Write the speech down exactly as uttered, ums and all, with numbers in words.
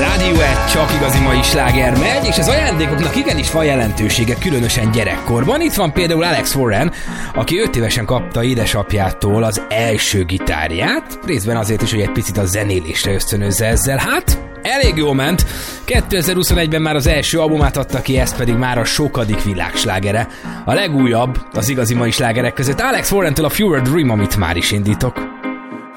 Rádió egy csak igazi mai sláger megy, és az ajándékoknak igenis van jelentősége, különösen gyerekkorban. Itt van például Alex Warren, aki öt évesen kapta édesapjától az első gitárját, részben azért is, hogy egy picit a zenélésre ösztönözze ezzel. Hát, elég jól ment. kétezer-huszonegyben már az első albumát adta ki, ez pedig már a sokadik világslágere. A legújabb az igazi mai slágerek között Alex Warrentől a Fever Dream, amit már is indítok.